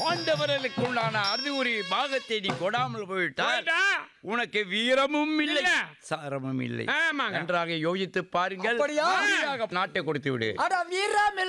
பாண்டவர்களுக்குள்ளான அறிவுரை பாகத்தை நீ கொடாமல் போயிட்டால் உனக்கு வீரமும் இல்லை, சாரமும் இல்லை. நன்றாக யோசித்து பாருங்கள். நாட்டை கொடுத்து விடு.